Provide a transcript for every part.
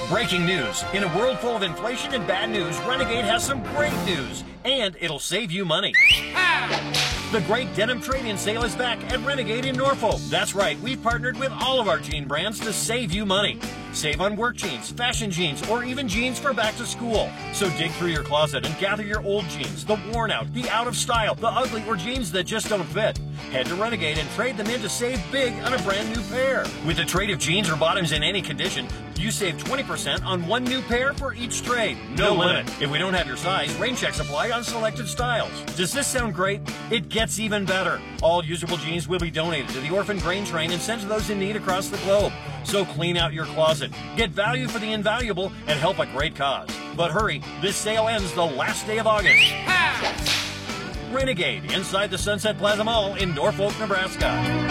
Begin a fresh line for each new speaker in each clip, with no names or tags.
Breaking news. In a world full of inflation and bad news, Renegade has some great news, and it'll save you money. The great denim trade-in sale is back at Renegade in Norfolk. That's right, we've partnered with all of our jean brands to save you money. Save on work jeans, fashion jeans, or even jeans for back to school. So dig through your closet and gather your old jeans, the worn out, the out of style, the ugly, or jeans that just don't fit. Head to Renegade and trade them in to save big on a brand new pair. With a trade of jeans or bottoms in any condition, you save 20% on one new pair for each trade. No limit. If we don't have your size, rain checks apply on selected styles. Does this sound great? It gets even better. All usable jeans will be donated to the Orphan Grain Train and sent to those in need across the globe. So clean out your closet, get value for the invaluable, and help a great cause. But hurry, this sale ends the last day of August. Renegade, inside the Sunset Plaza Mall in Norfolk, Nebraska.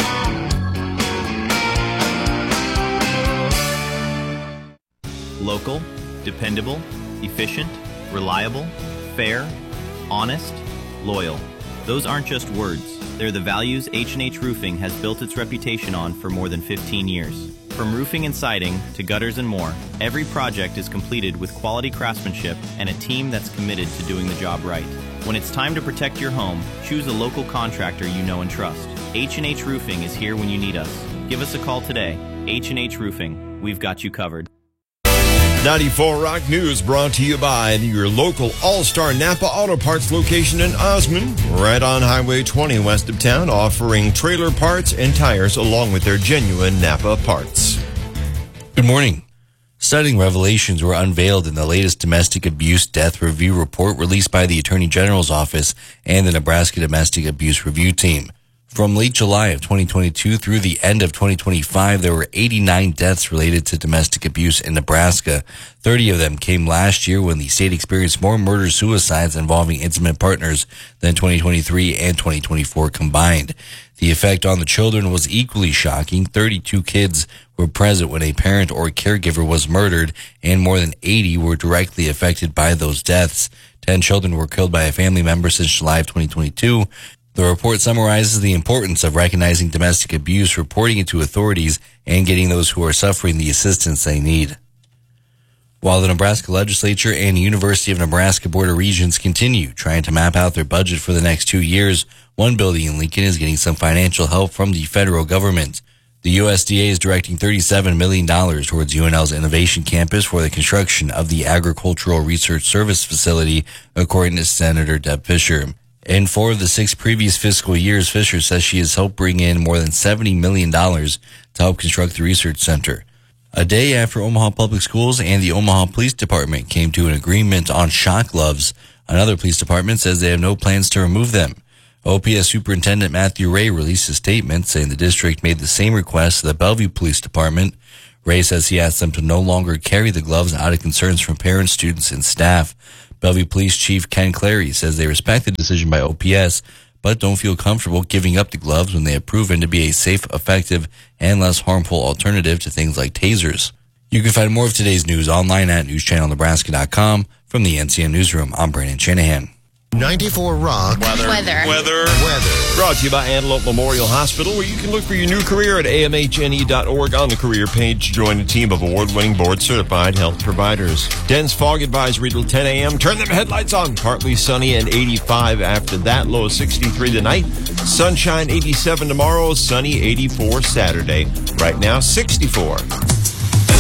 Local, dependable, efficient, reliable, fair, honest, loyal. Those aren't just words. They're the values H&H Roofing has built its reputation on for more than 15 years. From roofing and siding to gutters and more, every project is completed with quality craftsmanship and a team that's committed to doing the job right. When it's time to protect your home, choose a local contractor you know and trust. H&H Roofing is here when you need us. Give us a call today. H&H Roofing. We've got you covered.
94 Rock News brought to you by your local All-Star Napa Auto Parts location in Osmond, right on Highway 20 west of town, offering trailer parts and tires along with their genuine Napa parts.
Good morning. Stunning revelations were unveiled in the latest domestic abuse death review report released by the Attorney General's Office and the Nebraska Domestic Abuse Review Team. From late July of 2022 through the end of 2025, there were 89 deaths related to domestic abuse in Nebraska. 30 of them came last year when the state experienced more murder-suicides involving intimate partners than 2023 and 2024 combined. The effect on the children was equally shocking. 32 kids were present when a parent or caregiver was murdered, and more than 80 were directly affected by those deaths. 10 children were killed by a family member since July of 2022. The report summarizes the importance of recognizing domestic abuse, reporting it to authorities, and getting those who are suffering the assistance they need. While the Nebraska Legislature and the University of Nebraska Board of Regents continue trying to map out their budget for the next 2 years, one building in Lincoln is getting some financial help from the federal government. The USDA is directing $37 million towards UNL's Innovation Campus for the construction of the Agricultural Research Service Facility, according to Senator Deb Fischer. In 4 of the 6 previous fiscal years, Fisher says she has helped bring in more than $70 million to help construct the research center. A day after Omaha Public Schools and the Omaha Police Department came to an agreement on shock gloves, another police department says they have no plans to remove them. OPS Superintendent Matthew Ray released a statement saying the district made the same request to the Bellevue Police Department. Ray says he asked them to no longer carry the gloves out of concerns from parents, students, and staff. Bellevue Police Chief Ken Clary says they respect the decision by OPS, but don't feel comfortable giving up the gloves when they have proven to be a safe, effective, and less harmful alternative to things like tasers. You can find more of today's news online at newschannelnebraska.com. From the NCM Newsroom, I'm Brandon Shanahan.
94 Rock
Weather.
Brought to you by Antelope Memorial Hospital, where you can look for your new career at amhne.org on the career page. Join a team of award-winning board-certified health providers. Dense fog advisory till 10 a.m. Turn them headlights on. Partly sunny and 85 after that. Low of 63 tonight. Sunshine 87 tomorrow. Sunny 84 Saturday. Right now 64.